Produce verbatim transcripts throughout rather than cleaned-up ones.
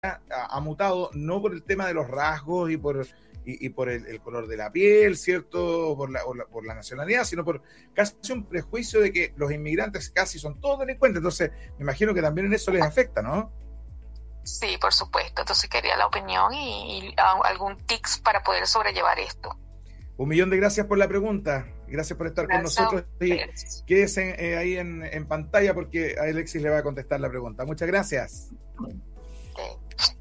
ha, ha mutado no por el tema de los rasgos y por, y, y por el, el color de la piel, ¿cierto? Por la, por, la, por la nacionalidad, sino por casi un prejuicio de que los inmigrantes casi son todos delincuentes. Entonces, me imagino que también en eso les afecta, ¿no? Sí, por supuesto. Entonces quería la opinión y, y algún tips para poder sobrellevar esto. Un millón de gracias por la pregunta. Gracias por estar gracias con nosotros. Y quédese eh, ahí en, en pantalla porque a Alexis le va a contestar la pregunta. Muchas gracias. Okay.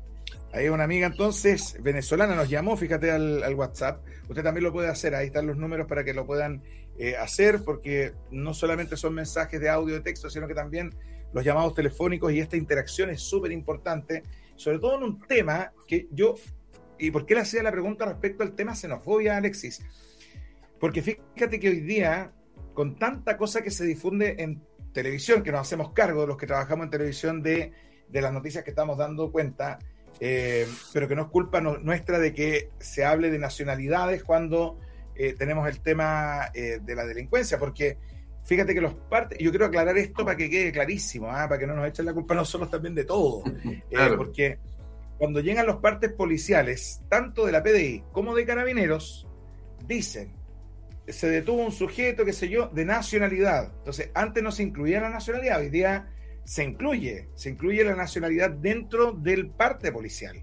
Ahí una amiga entonces venezolana nos llamó, fíjate al, al WhatsApp. Usted también lo puede hacer, ahí están los números para que lo puedan eh, hacer, porque no solamente son mensajes de audio, de texto, sino que también los llamados telefónicos, y esta interacción es súper importante, sobre todo en un tema que yo... ¿Y por qué le hacía la pregunta respecto al tema xenofobia, Alexis? Porque fíjate que hoy día, con tanta cosa que se difunde en televisión, que nos hacemos cargo de los que trabajamos en televisión de, de las noticias que estamos dando cuenta, eh, pero que no es culpa no, nuestra de que se hable de nacionalidades cuando eh, tenemos el tema eh, de la delincuencia, porque fíjate que los partes, yo quiero aclarar esto para que quede clarísimo, ¿eh? Para que no nos echen la culpa nosotros también de todo, Claro. eh, porque cuando llegan los partes policiales, tanto de la P D I como de Carabineros, dicen, se detuvo un sujeto, qué sé yo, de nacionalidad. Entonces, antes no se incluía la nacionalidad, hoy día se incluye, se incluye la nacionalidad dentro del parte policial.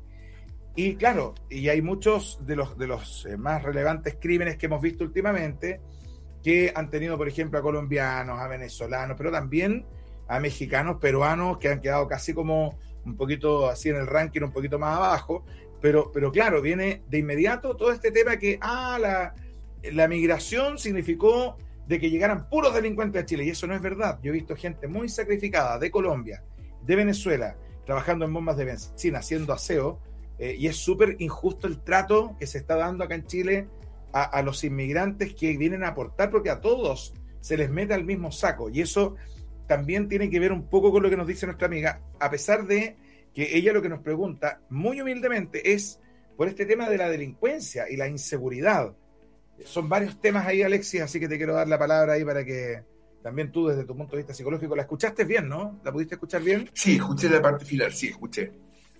Y claro, y hay muchos de los, de los eh, más relevantes crímenes que hemos visto últimamente, que han tenido, por ejemplo, a colombianos, a venezolanos, pero también a mexicanos, peruanos, que han quedado casi como un poquito así en el ranking, un poquito más abajo, pero, pero claro, viene de inmediato todo este tema que, ah, la, la migración significó de que llegaran puros delincuentes a Chile, y eso no es verdad. Yo he visto gente muy sacrificada de Colombia, de Venezuela, trabajando en bombas de benzina, haciendo aseo, eh, y es súper injusto el trato que se está dando acá en Chile a, a los inmigrantes que vienen a aportar, porque a todos se les mete al mismo saco, y eso también tiene que ver un poco con lo que nos dice nuestra amiga, a pesar de que ella lo que nos pregunta muy humildemente es por este tema de la delincuencia y la inseguridad. Son varios temas ahí, Alexis, así que te quiero dar la palabra ahí para que también tú, desde tu punto de vista psicológico, la escuchaste bien, ¿no? ¿La pudiste escuchar bien? Sí, escuché la parte final, sí, escuché.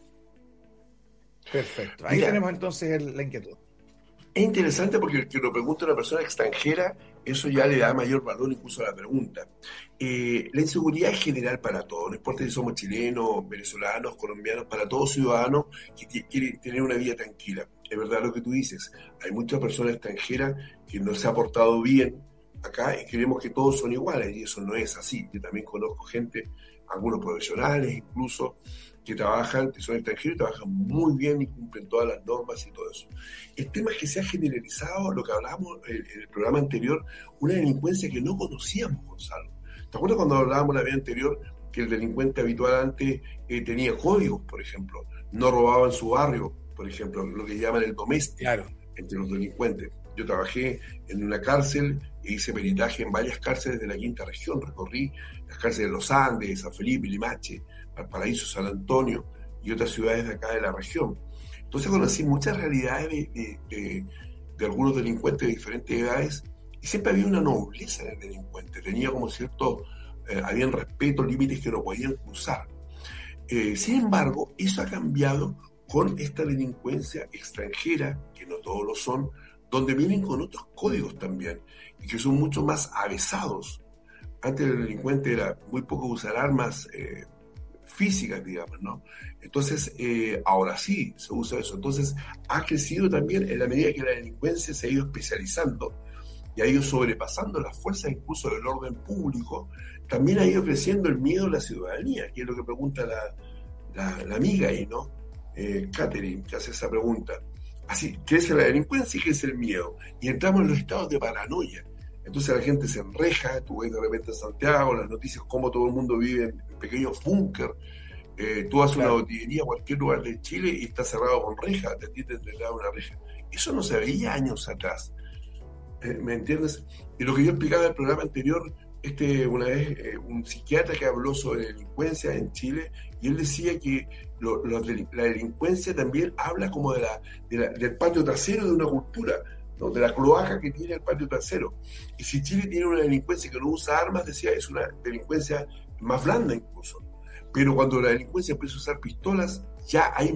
Perfecto. Ahí Mira, tenemos entonces el, la inquietud. Es interesante porque que lo pregunta una persona extranjera, eso ya le da mayor valor incluso a la pregunta. Eh, la inseguridad es general para todos, no importa si somos chilenos, venezolanos, colombianos, para todo ciudadano que t- quiere tener una vida tranquila. Es verdad lo que tú dices, hay muchas personas extranjeras que no se ha portado bien acá y creemos que todos son iguales, y eso no es así. Yo también conozco gente, algunos profesionales incluso, que trabajan, que son extranjeros y trabajan muy bien y cumplen todas las normas y todo eso. El tema es que se ha generalizado lo que hablábamos en, en el programa anterior, una delincuencia que no conocíamos, Gonzalo. ¿Te acuerdas cuando hablábamos la vez anterior que el delincuente habitual antes eh, tenía códigos, por ejemplo? No robaba en su barrio, por ejemplo, lo que llaman el doméstico, Claro. entre los delincuentes. Yo trabajé en una cárcel e hice peritaje en varias cárceles de la quinta región. Recorrí las cárceles de Los Andes, San Felipe, Limache, Valparaíso, San Antonio y otras ciudades de acá de la región. Entonces conocí muchas realidades de, de, de, de algunos delincuentes de diferentes edades, y siempre había una nobleza en el delincuente. Tenía como cierto, eh, habían respeto, límites que no podían cruzar. Eh, sin embargo, eso ha cambiado con esta delincuencia extranjera, que no todos lo son, donde vienen con otros códigos también, y que son mucho más avesados. Antes el delincuente era muy poco usar armas eh, físicas, digamos, ¿no? Entonces, eh, ahora sí se usa eso. Entonces, ha crecido también en la medida que la delincuencia se ha ido especializando y ha ido sobrepasando las fuerzas incluso del orden público. También ha ido creciendo el miedo a la ciudadanía, que es lo que pregunta la, la, la amiga ahí, ¿no? Eh, Catherine, que hace esa pregunta. Así, crece la delincuencia y crece el miedo. Y entramos en los estados de paranoia. Entonces la gente se enreja, tú ves de repente en Santiago, las noticias, cómo todo el mundo vive en pequeños búnker. Eh, tú haces claro. una botillería a cualquier lugar de Chile y está cerrado con reja, te atienden del lado de una reja. Eso no se veía años atrás. Eh, ¿Me entiendes? Y lo que yo explicaba en el programa anterior, este, una vez eh, un psiquiatra que habló sobre delincuencia en Chile, y él decía que lo, lo, la delincuencia también habla como de la, de la, del patio trasero de una cultura, ¿no? De la cloaca que tiene el patio trasero. Y si Chile tiene una delincuencia que no usa armas, decía, es una delincuencia más blanda incluso. pero cuando la delincuencia empieza a usar pistolas, ya hay